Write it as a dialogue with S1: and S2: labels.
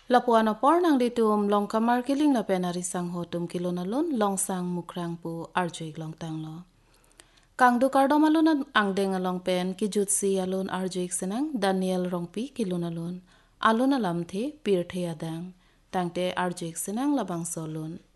S1: Lapuan apor nang ditum long kamar kiling na penari sang hotum kilon alun long sang mukrang pu arjoik long tang lo. Kang du kardom alun ang deng along pen ki jutsi alun arjoik senang Daniel rongpi kilon alun. Alun alam the pir the adang. Tangte arjoik senang labang solun.